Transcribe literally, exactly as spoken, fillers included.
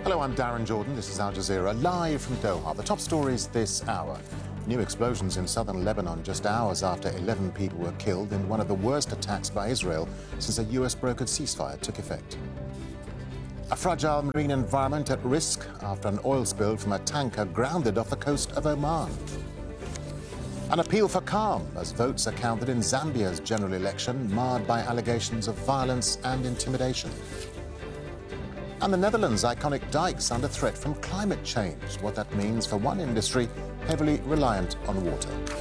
Hello, I'm Darren Jordan. This is Al Jazeera, live from Doha. The top stories this hour. New explosions in southern Lebanon just hours after eleven people were killed in one of the worst attacks by Israel since a U S brokered ceasefire took effect. A fragile marine environment at risk after an oil spill from a tanker grounded off the coast of Oman. An appeal for calm as votes are counted in Zambia's general election marred by allegations of violence and intimidation. And the Netherlands' iconic dikes under threat from climate change, what that means for one industry heavily reliant on water.